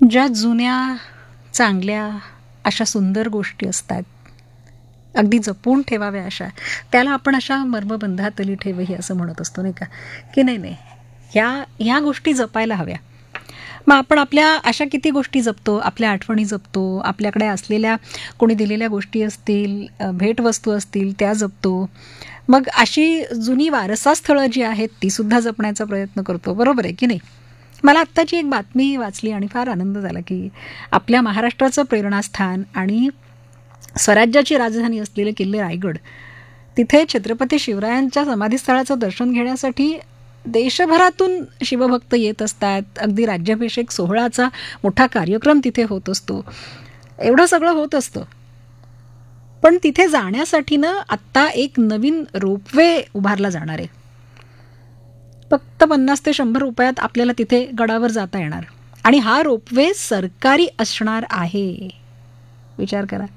ज्या जुन्या चांगल्या अशा सुंदर गोष्टी असतात, अगदी जपून ठेवाव्या अशा, त्याला आपण अशा मर्मबंधातली ठेवही असं म्हणत असतो, नाही का? की नाही नाही, ह्या गोष्टी जपायला हव्या. मग आपण आपल्या अशा किती गोष्टी जपतो, आपल्या आठवणी जपतो, आपल्याकडे असलेल्या कोणी दिलेल्या गोष्टी असतील, भेटवस्तू असतील त्या जपतो. मग अशी जुनी वारसास्थळं जी आहेत ती सुद्धा जपण्याचा प्रयत्न करतो, बरोबर आहे की नाही? मला आत्ताची एक बातमी वाचली आणि फार आनंद झाला की आपल्या महाराष्ट्राचं प्रेरणास्थान आणि स्वराज्याची राजधानी असलेले किल्ले रायगड, तिथे छत्रपती शिवरायांच्या समाधीस्थळाचं दर्शन घेण्यासाठी देशभरातून शिवभक्त येत असतात. अगदी राज्याभिषेक सोहळ्याचा मोठा कार्यक्रम तिथे होत असतो. एवढं सगळं होत असतं. पण तिथे जाण्यासाठी ना आत्ता एक नवीन रोपवे उभारला जाणार आहे. फक्त 50 ते 100 रुपयात आपल्याला तिथे गडावर जाता येणार. आणि हा रोपवे सरकारी असणार आहे. विचार करा.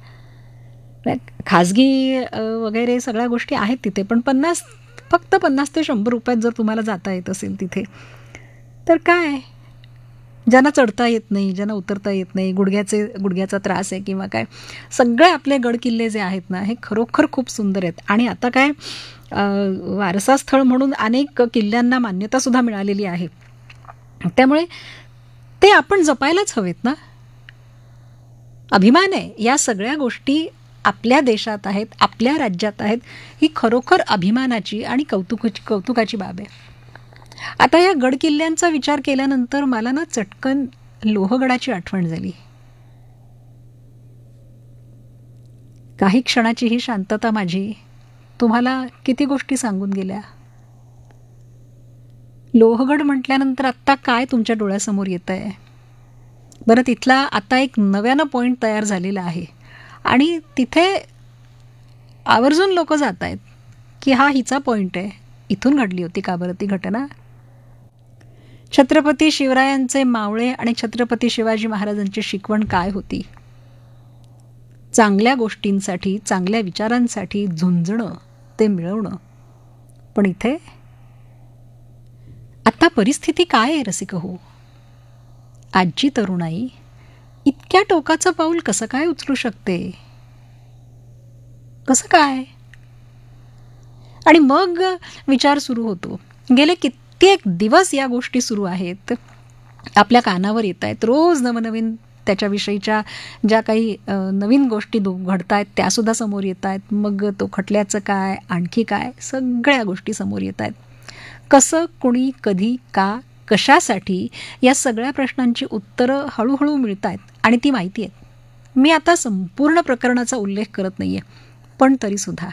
खाजगी वगैरे सगळ्या गोष्टी आहेत तिथे, पण फक्त 50 ते 100 रुपयात जर तुम्हाला जाता येत असेल तिथे, तर काय, ज्यांना चढता येत नाही, ज्यांना उतरता येत नाही, गुडघ्याचा त्रास आहे किंवा काय, सगळे आपले गडकिल्ले जे आहेत ना, हे खरोखर खूप सुंदर आहेत. आणि आता काय, वारसास्थळ म्हणून अनेक किल्ल्यांना मान्यतासुद्धा मिळालेली आहे. त्यामुळे ते आपण जपायलाच हवेत ना. अभिमान आहे, या सगळ्या गोष्टी आपल्या देशात आहेत, आपल्या राज्यात आहेत. ही खरोखर अभिमानाची आणि कौतुकाची बाब आहे. आता या गडकिल्ल्यांचा विचार केल्यानंतर मला ना चटकन लोहगडाची आठवण झाली. काही क्षणाची ही शांतता माझी तुम्हाला किती गोष्टी सांगून गेल्या. लोहगड म्हटल्यानंतर आत्ता काय तुमच्या डोळ्यासमोर येत आहे बरं? तिथला आता एक नव्यानं पॉईंट तयार झालेला आहे आणि तिथे आवर्जून लोक जात आहेत की हा हिचा पॉईंट आहे, इथून घडली होती का बरं ती घटना. छत्रपती शिवरायांचे मावळे आणि छत्रपती शिवाजी महाराजांची शिकवण काय होती? चांगल्या गोष्टींसाठी, चांगल्या विचारांसाठी झुंजणं, ते मिळवणं. पण इथे आता परिस्थिती काय आहे रसिक हो? आजची तरुणाई इतक्या टोकाचं पाऊल कसं काय उचलू शकते? कसं काय? आणि मग विचार सुरू होतो. गेले कित्येक दिवस या गोष्टी सुरू आहेत, आपल्या कानावर येत आहेत. रोज नवनवीन त्याच्याविषयीच्या ज्या काही नवीन गोष्टी घडत आहेत त्यासुद्धा समोर येत आहेत. मग तो खटल्याचं काय, आणखी काय, सगळ्या गोष्टी समोर येत आहेत. कसं, कुणी, कधी, का, कशासाठी, या सगळ्या प्रश्नांची उत्तरं हळूहळू मिळत आहेत आणि ती माहिती आहेत. मी आता संपूर्ण प्रकरणाचा उल्लेख करत नाहीये, पण तरीसुद्धा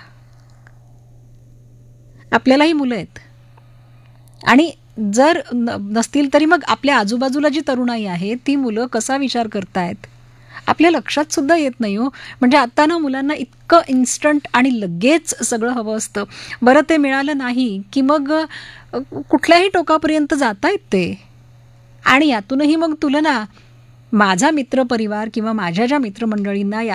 आपल्यालाही मुलं आहेत आणि जर नसतील तरी मग आपल्या आजूबाजूला जी तरुणाई आहे ती मुलं कसा विचार करतायत आपल्या लक्षात सुद्धा येत नाही हो. म्हणजे आता ना मुलांना इतकं इन्स्टंट आणि लगेच सगळं हवं असतं. बरं, ते मिळालं नाही की मग कुठल्याही टोकापर्यंत जातायत ते. आणि यातूनही मग तुलना, माझा मित्रपरिवार किंवा माझ्या ज्या मित्रमंडळींना